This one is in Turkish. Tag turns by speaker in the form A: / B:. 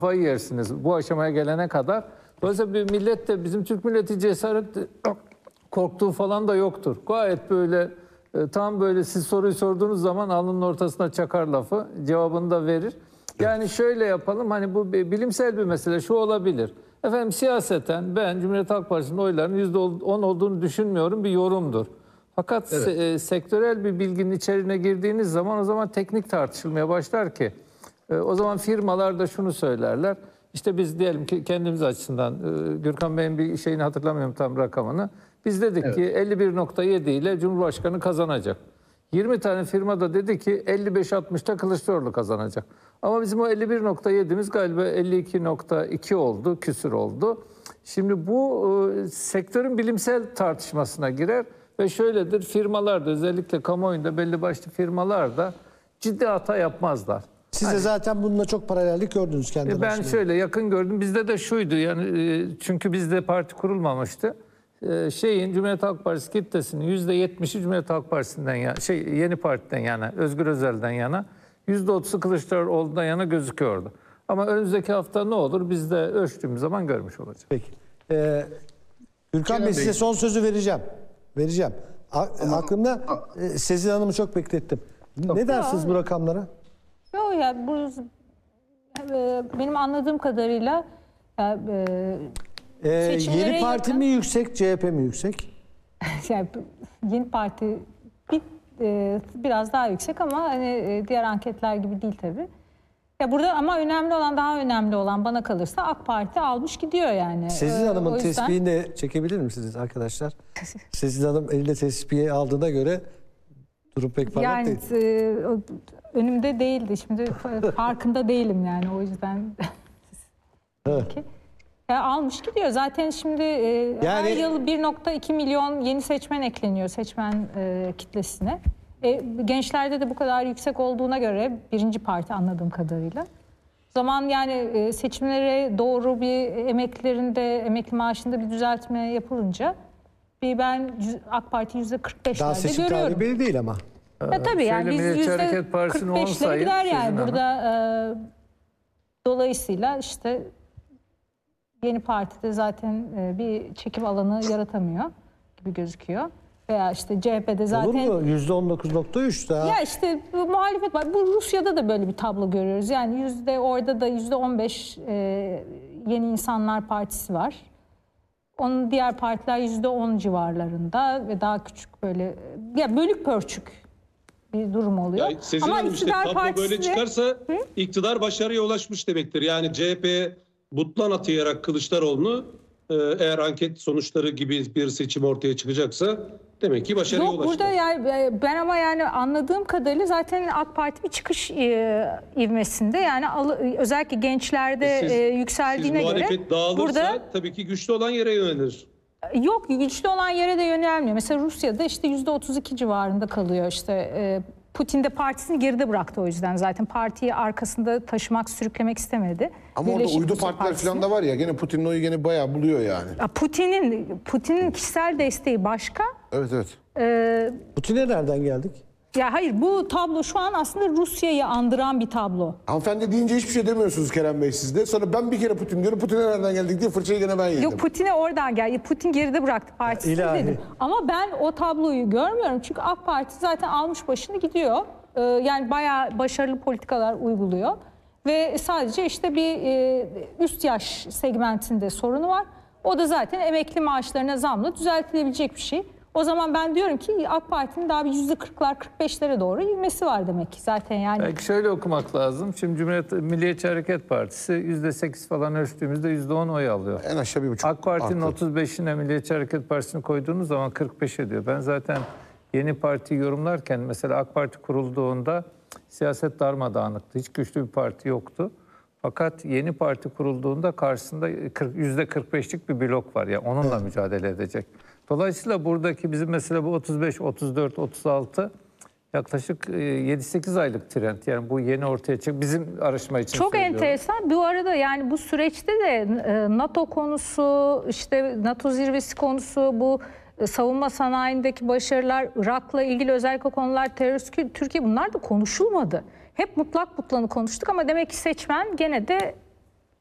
A: kafayı yersiniz bu aşamaya gelene kadar. Dolayısıyla bir millet de bizim Türk milleti cesaret korktuğu falan da yoktur. Gayet böyle tam böyle siz soruyu sorduğunuz zaman alnının ortasına çakar lafı, cevabını da verir. Yani şöyle yapalım, hani bu bilimsel bir mesele, şu olabilir. Efendim siyaseten ben Cumhuriyet Halk Partisi'nin oylarının %10 olduğunu düşünmüyorum, bir yorumdur. Fakat sektörel bir bilginin içeriğine girdiğiniz zaman o zaman teknik tartışılmaya başlar ki o zaman firmalar da şunu söylerler. İşte biz diyelim ki kendimiz açısından Gürkan Bey'in bir şeyini hatırlamıyorum tam rakamını. Biz dedik ki 51.7 ile Cumhurbaşkanı kazanacak. 20 tane firma da dedi ki 55-60'ta Kılıçdaroğlu kazanacak. Ama bizim o 51.7'miz galiba 52.2 oldu, küsür oldu. Şimdi bu sektörün bilimsel tartışmasına girer ve şöyledir, firmalar da özellikle kamuoyunda belli başlı firmalar da ciddi hata yapmazlar.
B: Siz de zaten bununla çok paralellik gördünüz kendi başına.
A: Ben şöyle yakın gördüm, bizde de şuydu yani çünkü bizde parti kurulmamıştı. Cumhuriyet Halk Partisi kitlesinin %70'i Cumhuriyet Halk Partisi'nden yana, Yeni Parti'den yana, Özgür Özel'den yana, %30'u Kılıçdaroğlu'ndan yana gözüküyordu. Ama önümüzdeki hafta ne olur biz de ölçtüğümüz zaman görmüş olacağız.
B: Peki. Gürkan Bey, size son sözü vereceğim. Aklımda Sezin Hanım'ı çok beklettim. Ne dersiniz bu rakamlara?
C: Yok ya, benim anladığım kadarıyla
B: Yeni Parti mi yüksek, CHP mi yüksek?
C: Yani Yeni Parti biraz daha yüksek ama hani diğer anketler gibi değil tabii. Ya burada ama daha önemli olan bana kalırsa AK Parti almış gidiyor yani.
B: Sezin Hanım'ın tespihini de çekebilir misiniz arkadaşlar? Sezin Hanım elinde tespihi aldığına göre durum pek parlak değil.
C: Önümde değildi. Şimdi farkında değilim yani, o yüzden.
B: Evet.
C: Almış gidiyor. Zaten şimdi her yıl 1.2 milyon yeni seçmen ekleniyor seçmen kitlesine. Gençlerde de bu kadar yüksek olduğuna göre birinci parti anladığım kadarıyla. Zaman yani seçimlere doğru bir emekli maaşında bir düzeltme yapılınca ben AK Parti %45'lerde
B: daha seçim
C: görüyorum.
B: tarihi belli değil ama.
C: Tabii yani biz %45'lere gider yani burada. Dolayısıyla işte Yeni Parti'de zaten bir çekim alanı yaratamıyor gibi gözüküyor. Veya işte CHP'de zaten...
B: Olur mu? %19.3 daha.
C: Ya işte bu muhalefet var. Bu Rusya'da da böyle bir tablo görüyoruz. Yani orada da %15 Yeni İnsanlar Partisi var. Onun diğer partiler %10 civarlarında ve daha küçük böyle ya bölük pörçük bir durum oluyor.
D: Ya Sezin işte tablo böyle çıkarsa iktidar başarıya ulaşmış demektir. Yani CHP'ye butlan atayarak Kılıçdaroğlu'nu eğer anket sonuçları gibi bir seçim ortaya çıkacaksa demek ki başarıya ulaştı.
C: Burada yani ben ama yani anladığım kadarıyla zaten AK Parti bir çıkış ivmesinde yani özellikle gençlerde yükseldiğine göre.
D: Muhalefet dağılırsa
C: burada,
D: tabii ki güçlü olan yere yönelir.
C: Yok, güçlü olan yere de yönelmiyor. Mesela Rusya'da işte %32 civarında kalıyor işte. Putin de partisini geride bıraktı o yüzden. Zaten partiyi arkasında taşımak, sürüklemek istemedi.
E: Ama orada uydu partiler falan da var ya. Gene Putin'in oyu gene bayağı buluyor yani.
C: Putin'in kişisel desteği başka.
E: Evet.
B: Putin'e nereden geldik?
C: Ya hayır, bu tablo şu an aslında Rusya'yı andıran bir tablo.
E: Hanımefendi deyince hiçbir şey demiyorsunuz Kerem Bey sizde. Sonra ben bir kere Putin diyorum. Putin'e nereden geldik diye fırçayı gene ben yedim.
C: Yok, Putin'e oradan geldi. Putin geride bıraktı partisini dedim. Ama ben o tabloyu görmüyorum. Çünkü AK Parti zaten almış başını gidiyor. Yani bayağı başarılı politikalar uyguluyor. Ve sadece işte bir üst yaş segmentinde sorunu var. O da zaten emekli maaşlarına zamla düzeltilebilecek bir şey. O zaman ben diyorum ki AK Parti'nin daha bir %40'lar 45'lere doğru ivmesi var demek ki zaten yani.
A: Belki şöyle okumak lazım. Şimdi Milliyetçi Hareket Partisi %8 falan ölçtüğümüzde %10 oy alıyor.
E: En aşağı 1,5
A: AK Parti'nin 35'ine Milliyetçi Hareket Partisi'ni koyduğunuz zaman 45 ediyor. Ben zaten Yeni Parti'yi yorumlarken mesela AK Parti kurulduğunda siyaset darmadağınıktı. Hiç güçlü bir parti yoktu. Fakat Yeni Parti kurulduğunda karşısında %45'lik bir blok var. Yani onunla mücadele edecek. Dolayısıyla buradaki bizim mesela bu 35, 34, 36 yaklaşık 7-8 aylık trend. Yani bu yeni ortaya çık. Bizim arışma için
C: çok
A: söylüyorum.
C: enteresan. Bu arada yani bu süreçte de NATO konusu, işte NATO zirvesi konusu, bu savunma sanayindeki başarılar, Irak'la ilgili özellikle konular, terörist Türkiye, bunlar da konuşulmadı. Hep mutlak konuştuk ama demek ki seçmen gene de